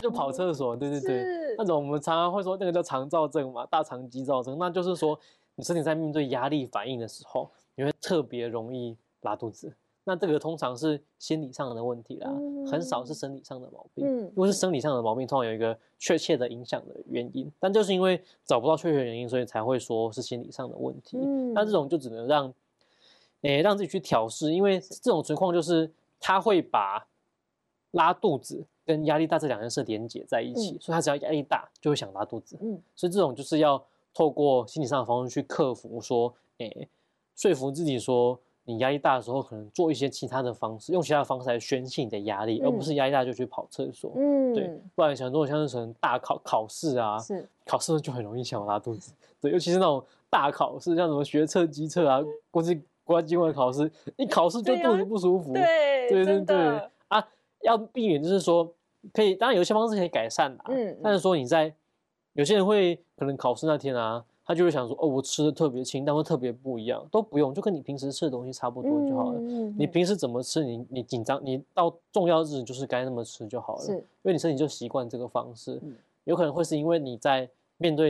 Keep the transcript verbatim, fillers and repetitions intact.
就跑厕所，对对对，那种我们常常会说那个叫肠躁症嘛，大肠激躁症，那就是说你身体在面对压力反应的时候，你会特别容易拉肚子。那这个通常是心理上的问题啦，嗯、很少是生理上的毛病。嗯，如果是生理上的毛病，通常有一个确切的影响的原因，但就是因为找不到确切原因，所以才会说是心理上的问题。嗯，那这种就只能让，诶，让自己去调试，因为这种情况就是他会把拉肚子跟压力大这两件事连结在一起，嗯、所以他只要压力大就会想拉肚子。嗯，所以这种就是要透过心理上的方式去克服，说，诶，说服自己说。你压力大的时候，可能做一些其他的方式，用其他的方式来宣泄你的压力，嗯、而不是压力大就去跑厕所。嗯，对，不然很多像是可能大考考试啊，是考试就很容易想拉肚子。对，尤其是那种大考试，像什么学测、机测啊，国际国家机关的考试，一考试就肚子不舒服。 对， 对对对啊，要避免就是说，可以，当然有些方式可以改善啦。嗯，但是说你在有些人会可能考试那天啊。他就会想说，哦，我吃的特别清淡，或特别不一样，都不用，就跟你平时吃的东西差不多就好了。嗯、你平时怎么吃，你你紧张，你到重要日子就是该那么吃就好了，因为你身体就习惯这个方式。嗯、有可能会是因为你在面对